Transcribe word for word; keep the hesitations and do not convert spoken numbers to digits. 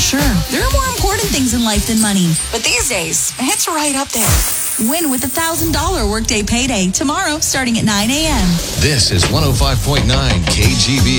Sure, there are more important things in life than money, but these days, it's right up there. Win with a one thousand dollars workday payday tomorrow starting at nine a.m. This is one oh five point nine K G B.